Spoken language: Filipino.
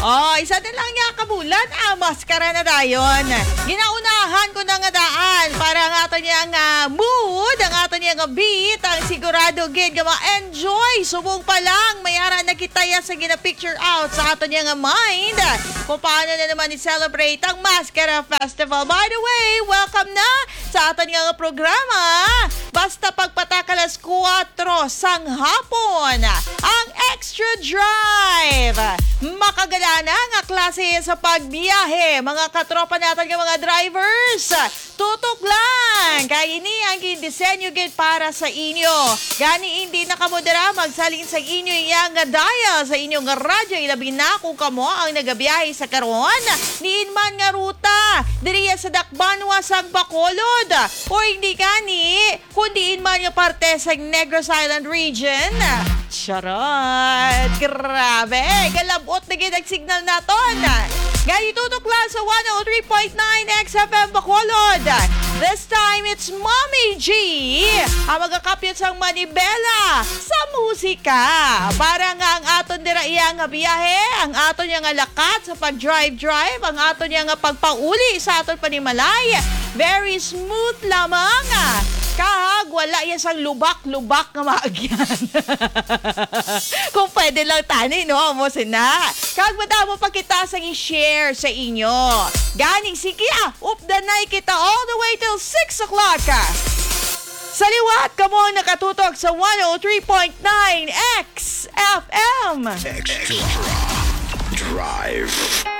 Isa din lang niya kabulan, maskara na dayon. Ginaunahan ko na nga daan para ang ato niyang mood, ang ato niyang beat, ang sigurado gid nga ma-enjoy. Subong pa lang, mayara na kita ya sa gina-picture out sa ato niyang mind. Kung paano na naman i-celebrate ang Maskara Festival. By the way, welcome na sa ato niyang programa. Basta pagpatakalas 4 sang hapon, ang Extra Drive. Makagala na nga klase sa pagbiyahe. Mga katropa natin ng mga drivers, tutok lang. Kaya ini ang disenyo gid para sa inyo. Gani hindi nakamodera magsalin sa inyo yang dial sa inyong radyo. Ilabi na kung kamo ang nagabiyahe sa karon. Niin man nga ruta diriya sa Dakbanwa sang Bacolod. O hindi gani, kundiin man nga parte sa Negros Island region. Charot! Grabe! Galabot na gid ang signal naton. Ngayon tutok lang sa 103.9 XFM Bacolod. This time, it's Mommy G ang magkakapyot sang manibela sa musika. Para nga ang aton dira iya nga biyahe, ang aton niya nga lakat sa pag-drive, ang aton niya nga pagpauli sa aton panimalay. Very smooth lamang. Kahag, wala yan sang lubak-lubak nga maagyan. Kung pwede lang tani, no? Amosin na. Kahag madamo pa kita sang i-share sa inyo. Ganing, sige up the night kita all the way till 6 o'clock. Sa liwat, kamo nakatutok sa 103.9 XFM. Extra Drive.